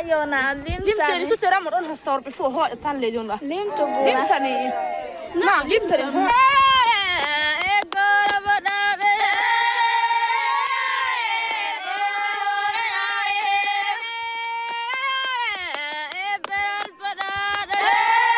yona limtani su tera mo don hastor before ho tan le jonda limto go limtani na limtani